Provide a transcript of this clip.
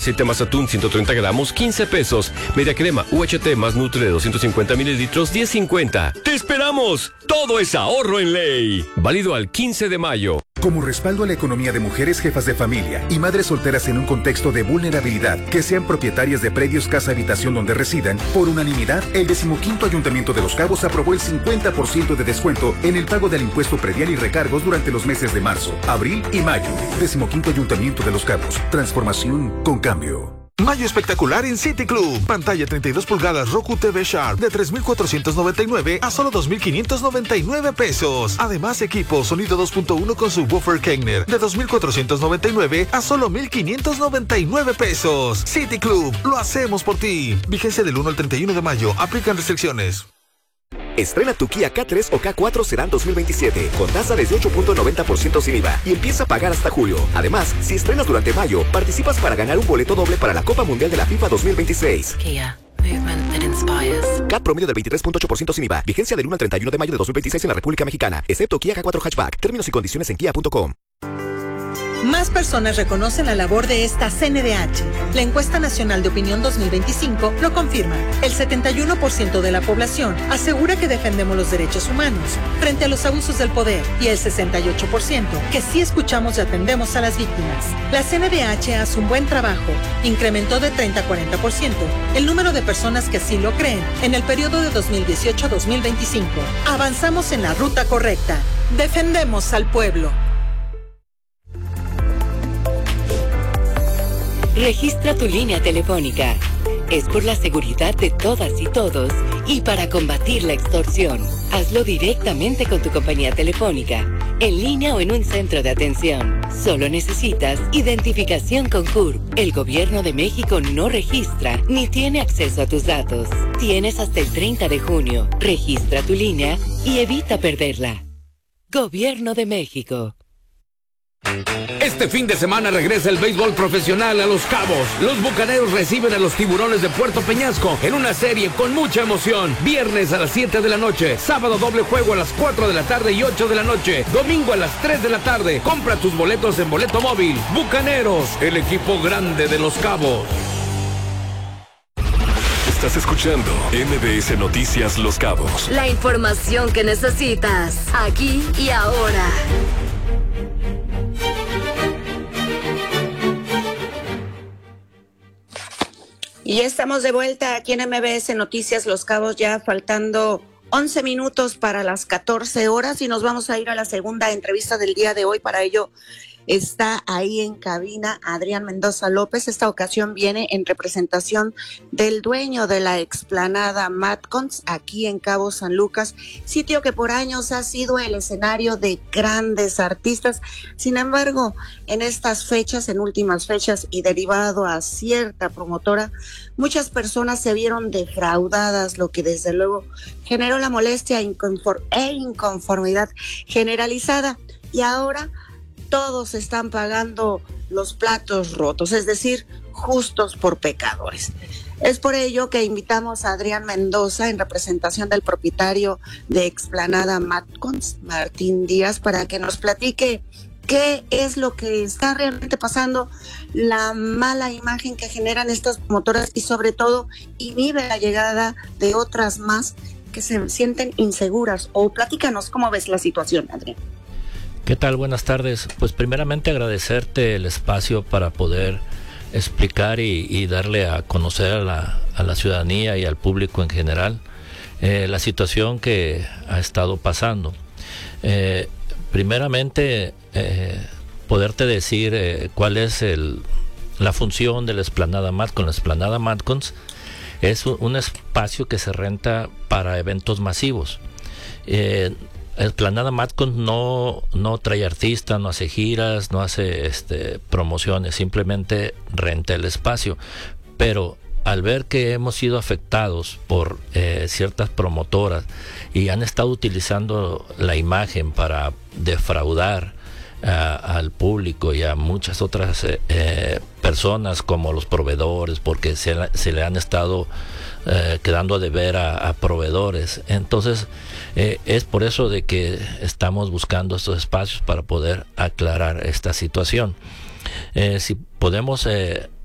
aceite más atún 130 gramos, 15 pesos. Media crema UHT más Nutre de 250 mililitros, 10.50. ¡Te esperamos! Todo es ahorro en ley. Válido al 15 de mayo. Como respaldo a la economía de mujeres jefas de familia y madres solteras en un contexto de vulnerabilidad, que sean propietarias de predios casa-habitación donde residan, por unanimidad, el 15º Ayuntamiento de Los Cabos aprobó el 50% de descuento en el pago del impuesto predial y recargos durante los meses de marzo, abril y mayo. 15º Ayuntamiento de Los Cabos. Transformación con cambio. Mayo espectacular en City Club. Pantalla 32 pulgadas Roku TV Sharp de 3,499 a solo 2,599 pesos. Además, equipo sonido 2.1 con subwoofer Kegner de 2,499 a solo 1,599 pesos. City Club, lo hacemos por ti. Vigencia del 1 al 31 de mayo. Aplican restricciones. Estrena tu Kia K3 o K4 Sedan 2027 con tasa desde 8.90% sin IVA y empieza a pagar hasta julio. Además, si estrenas durante mayo, participas para ganar un boleto doble para la Copa Mundial de la FIFA 2026. Kia, movement that inspires. CAT promedio del 23.8% sin IVA. Vigencia del 1 al 31 de mayo de 2026 en la República Mexicana, excepto Kia K4 Hatchback. Términos y condiciones en kia.com. Más personas reconocen la labor de esta CNDH. La encuesta nacional de opinión 2025 lo confirma. El 71% de la población asegura que defendemos los derechos humanos frente a los abusos del poder y el 68% que sí escuchamos y atendemos a las víctimas. La CNDH hace un buen trabajo. Incrementó de 30 a 40% el número de personas que así lo creen en el periodo de 2018 a 2025. Avanzamos en la ruta correcta. Defendemos al pueblo. Registra tu línea telefónica. Es por la seguridad de todas y todos y para combatir la extorsión. Hazlo directamente con tu compañía telefónica, en línea o en un centro de atención. Solo necesitas identificación con CURP. El Gobierno de México no registra ni tiene acceso a tus datos. Tienes hasta el 30 de junio. Registra tu línea y evita perderla. Gobierno de México. Este fin de semana regresa el béisbol profesional a Los Cabos. Los Bucaneros reciben a los Tiburones de Puerto Peñasco en una serie con mucha emoción. Viernes a las 7 de la noche, sábado doble juego a las 4 de la tarde y 8 de la noche, domingo a las 3 de la tarde. Compra tus boletos en Boleto Móvil. Bucaneros, el equipo grande de Los Cabos. Estás escuchando MBS Noticias Los Cabos. La información que necesitas, aquí y ahora. Y ya estamos de vuelta aquí en MBS Noticias Los Cabos, ya faltando 11 minutos para las 14 horas y nos vamos a ir a la segunda entrevista del día de hoy. Para ello está ahí en cabina Adrián Mendoza López. Esta ocasión viene en representación del dueño de la explanada Matcons aquí en Cabo San Lucas, sitio que por años ha sido el escenario de grandes artistas. Sin embargo, en estas fechas, en últimas fechas y derivado a cierta promotora, muchas personas se vieron defraudadas, lo que desde luego generó la molestia e inconformidad generalizada. Y ahora todos están pagando los platos rotos, es decir, justos por pecadores. Es por ello que invitamos a Adrián Mendoza en representación del propietario de Explanada Matcons, Martín Díaz, para que nos platique qué es lo que está realmente pasando, la mala imagen que generan estas promotoras y sobre todo inhibe la llegada de otras más que se sienten inseguras. O platícanos cómo ves la situación, Adrián. ¿Qué tal? Buenas tardes. Pues primeramente agradecerte el espacio para poder explicar y darle a conocer a la ciudadanía y al público en general la situación que ha estado pasando. Primeramente, poderte decir cuál es la función de la Explanada Matcons. La Explanada Matcons es un espacio que se renta para eventos masivos. Explanada Matcons no trae artistas, no hace giras, no hace promociones, simplemente renta el espacio. Pero al ver que hemos sido afectados por ciertas promotoras y han estado utilizando la imagen para defraudar al público y a muchas otras personas como los proveedores, porque se le han estado quedando a deber a proveedores. Entonces es por eso de que estamos buscando estos espacios para poder aclarar esta situación. Si podemos